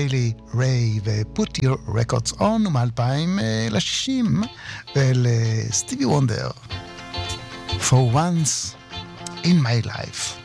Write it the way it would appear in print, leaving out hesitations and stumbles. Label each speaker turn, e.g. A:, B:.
A: ביילי ריי ו-Put Your Records On, ומ-2000 ל-60 ולסטיבי וונדר, For Once in My Life.